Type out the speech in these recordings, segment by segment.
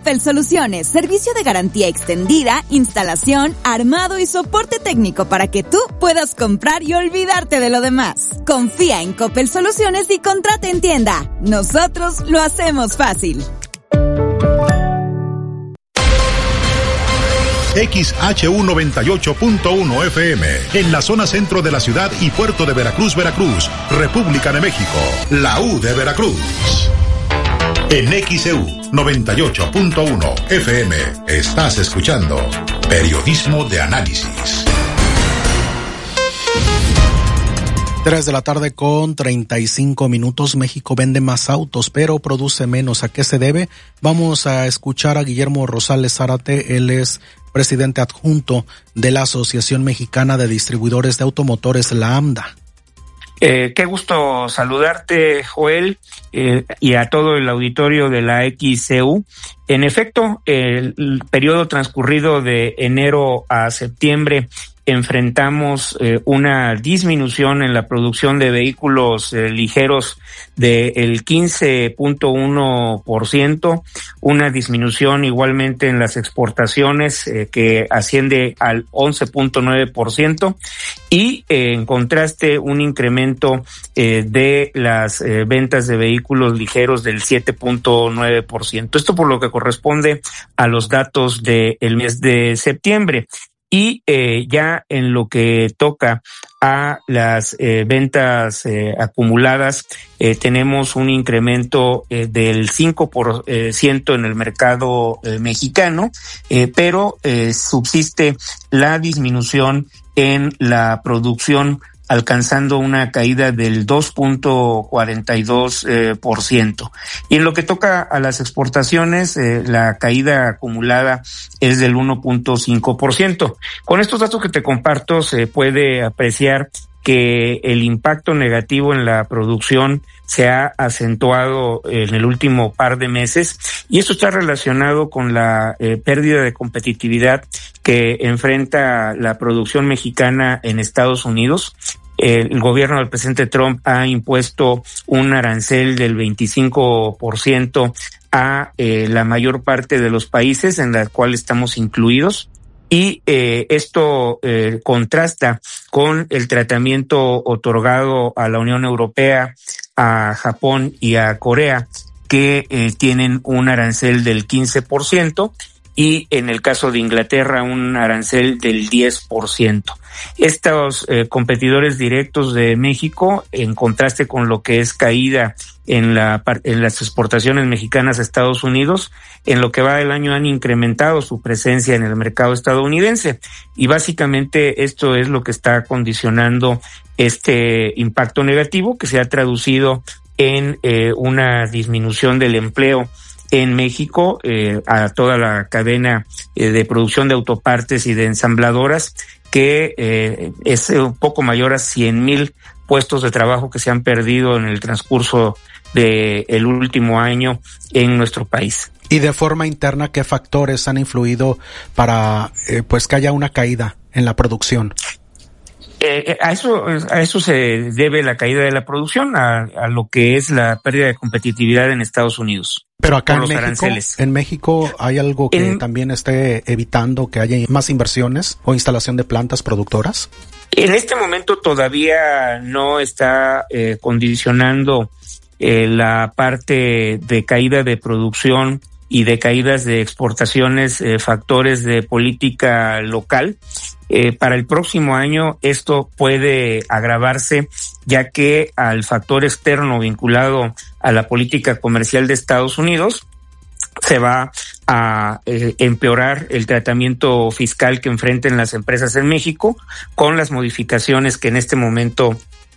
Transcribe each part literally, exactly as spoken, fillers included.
Coppel Soluciones, servicio de garantía extendida, instalación, armado y soporte técnico para que tú puedas comprar y olvidarte de lo demás. Confía en Coppel Soluciones y contrata en tienda. Nosotros lo hacemos fácil. X H U noventa y ocho punto uno F M, en la zona centro de la ciudad y puerto de Veracruz, Veracruz, República de México, la U de Veracruz. En X E U noventa y ocho punto uno F M, estás escuchando Periodismo de Análisis. Tres de la tarde con treinta y cinco minutos. México vende más autos, pero produce menos. ¿A qué se debe? Vamos a escuchar a Guillermo Rosales Zárate. Él es presidente adjunto de la Asociación Mexicana de Distribuidores de Automotores, la AMDA. Eh, qué gusto saludarte, Joel, eh, y a todo el auditorio de la X E U. En efecto, el, el periodo transcurrido de enero a septiembre enfrentamos eh, una disminución en la producción de vehículos eh, ligeros del quince punto uno por ciento, una disminución igualmente en las exportaciones eh, que asciende al once punto nueve por ciento y eh, en contraste un incremento eh, de las eh, ventas de vehículos ligeros del siete punto nueve por ciento. Esto por lo que corresponde a los datos del mes de septiembre. Y eh, ya en lo que toca a las eh, ventas eh, acumuladas, eh, tenemos un incremento eh, del cinco por ciento en el mercado eh, mexicano, eh, pero eh, subsiste la disminución en la producción, alcanzando una caída del dos punto cuarenta y dos por ciento. Y en lo que toca a las exportaciones, eh, la caída acumulada es del uno punto cinco por ciento. Con estos datos que te comparto se puede apreciar que el impacto negativo en la producción se ha acentuado en el último par de meses y esto está relacionado con la eh, pérdida de competitividad que enfrenta la producción mexicana en Estados Unidos. El gobierno del presidente Trump ha impuesto un arancel del veinticinco por ciento a eh, la mayor parte de los países en los cuales estamos incluidos. Y eh, esto eh, contrasta con el tratamiento otorgado a la Unión Europea, a Japón y a Corea, que eh, tienen un arancel del quince por ciento y en el caso de Inglaterra un arancel del diez por ciento. Estos eh, competidores directos de México, en contraste con lo que es caída en la en las exportaciones mexicanas a Estados Unidos, en lo que va del año han incrementado su presencia en el mercado estadounidense y básicamente esto es lo que está condicionando este impacto negativo que se ha traducido en eh, una disminución del empleo en México, eh, a toda la cadena eh, de producción de autopartes y de ensambladoras, que eh, es un poco mayor a cien mil puestos de trabajo que se han perdido en el transcurso de el último año en nuestro país. Y de forma interna, ¿qué factores han influido para eh, pues que haya una caída en la producción? Eh, a eso a eso se debe la caída de la producción, a, a lo que es la pérdida de competitividad en Estados Unidos. Pero acá en los México, aranceles. en México hay algo que en, también esté evitando que haya más inversiones o instalación de plantas productoras. En este momento todavía no está eh, condicionando eh, la parte de caída de producción y de caídas de exportaciones, eh, factores de política local. Eh, para el próximo año esto puede agravarse, ya que al factor externo vinculado a la política comercial de Estados Unidos se va a eh, empeorar el tratamiento fiscal que enfrenten las empresas en México con las modificaciones que en este momento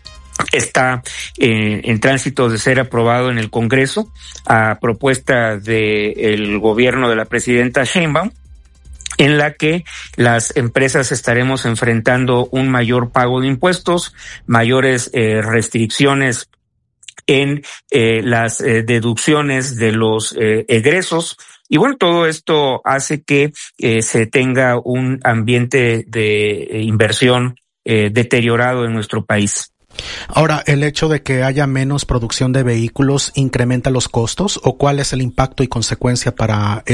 está eh, en tránsito de ser aprobado en el Congreso a propuesta del gobierno de la presidenta Sheinbaum, en la que las empresas estaremos enfrentando un mayor pago de impuestos, mayores eh, restricciones en eh, las eh, deducciones de los eh, egresos. Y bueno, todo esto hace que eh, se tenga un ambiente de eh, inversión eh, deteriorado en nuestro país. Ahora, ¿el hecho de que haya menos producción de vehículos incrementa los costos o cuál es el impacto y consecuencia para